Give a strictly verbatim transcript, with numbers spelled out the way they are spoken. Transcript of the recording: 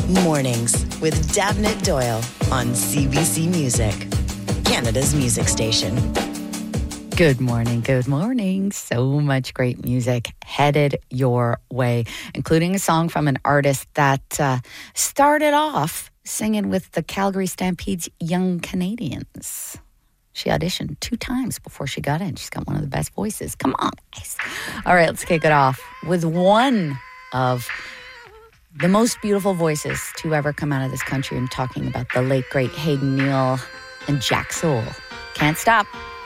Mornings with Davnit Doyle on C B C Music, Canada's music station. Good morning, good morning. So much great music headed your way, including a song from an artist that uh, started off singing with the Calgary Stampede's Young Canadians. She auditioned two times before she got in. She's got one of the best voices. Come on, guys. All right, let's kick it off with one of the most beautiful voices to ever come out of this country. I'm talking about the late, great Hayden Neal and Jack Soul. Can't Stop.